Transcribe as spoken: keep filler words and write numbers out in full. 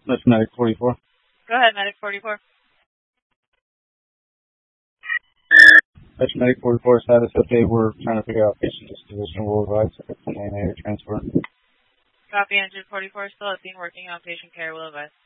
That's Medic forty-four. Go ahead, Medic forty-four. That's Medic forty-four, status update. We're trying to figure out patient disposition. We'll advise if it's an A N A or transfer. Copy, engine forty-four, still at scene, working on patient care. Will advise.